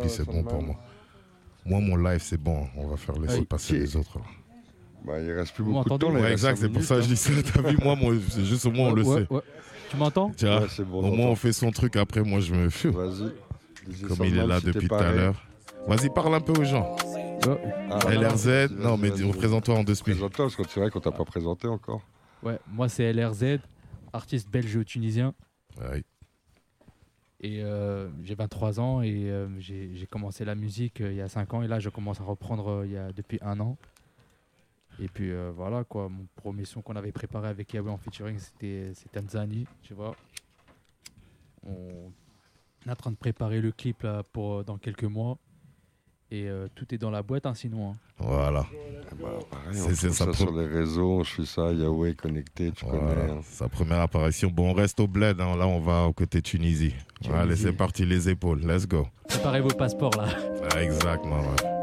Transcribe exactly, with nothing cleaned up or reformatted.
puis c'est bon pour moi. Moi, mon live, c'est bon. On va faire laisser Ah, passer qui... les autres. Là. Bah, il reste plus beaucoup de temps. Ouais, exact, c'est pour ça que je dis ça. T'as vu, moi, moi c'est juste au moins, on ouais, le ouais, sait. Ouais. Tu m'entends? Tu vois, ouais, c'est bon, au moins, on fait son truc. Après, moi, je me fie. Vas-y. Comme il est là depuis tout à l'heure. Vas-y, parle un peu aux gens. Oh. Ah, L R Z, vas-y, non, mais représente-toi en deux semaines. Présente-toi, parce que c'est vrai qu'on t'a pas présenté encore. Ouais, moi, c'est L R Z, artiste belge-tunisien. Ouais. Et euh, j'ai vingt-trois ans et euh, j'ai, j'ai commencé la musique euh, il y a cinq ans. Et là, je commence à reprendre euh, il y a, depuis un an. Et puis euh, voilà quoi, mon premier son qu'on avait préparé avec Yahweh en featuring, c'était, c'était Tanzanie, tu vois. On est en train de préparer le clip là, pour dans quelques mois. Et euh, tout est dans la boîte, hein, sinon. Hein. Voilà. Bah, pareil, c'est, on c'est ça pro... sur les réseaux, je suis ça, Yahweh connecté, tu voilà. connais. Hein. Sa première apparition. Bon, on reste au bled, hein. Là on va au côté Tunisie. Tunisie. Allez, c'est parti, les épaules, let's go. Préparez vos passeports là. Ah, exactement, ouais.